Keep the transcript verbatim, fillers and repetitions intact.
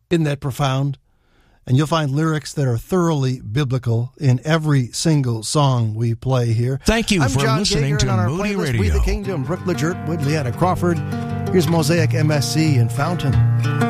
Isn't that profound? And you'll find lyrics that are thoroughly biblical in every single song we play here. Thank you I'm for John listening Gager, to and on our Moody playlist, Radio. We the Kingdom, Brooke Legert, Wood, Leanna Crawford. Here's Mosaic M S C and Fountain.